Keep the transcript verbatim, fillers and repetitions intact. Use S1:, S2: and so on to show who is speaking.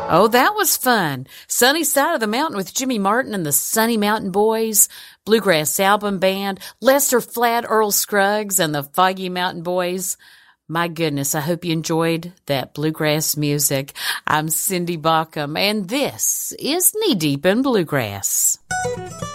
S1: Oh, that was fun. Sunny Side of the Mountain with Jimmy Martin and the Sunny Mountain Boys, Bluegrass Album Band, Lester Flatt, Earl Scruggs, and the Foggy Mountain Boys. My goodness, I hope you enjoyed that bluegrass music. I'm Cindy Baucom, and this is Knee Deep in Bluegrass.